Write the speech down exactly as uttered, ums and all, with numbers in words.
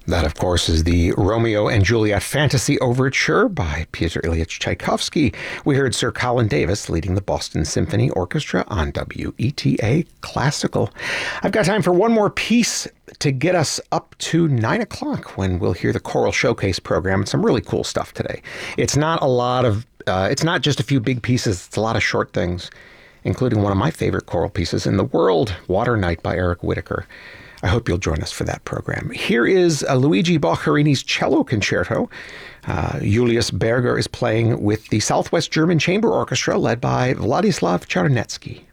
That, of course, is the Romeo and Juliet Fantasy Overture by Pyotr Ilyich Tchaikovsky. We heard Sir Colin Davis leading the Boston Symphony Orchestra on W E T A Classical. I've got time for one more piece to get us up to nine o'clock when we'll hear the Choral Showcase program and some really cool stuff today. It's not a lot of, uh, it's not just a few big pieces, it's a lot of short things, including one of my favorite choral pieces in the world, Water Night by Eric Whitacre. I hope you'll join us for that program. Here is uh, Luigi Boccherini's cello concerto. Uh, Julius Berger is playing with the Southwest German Chamber Orchestra led by Vladislav Czarnecki.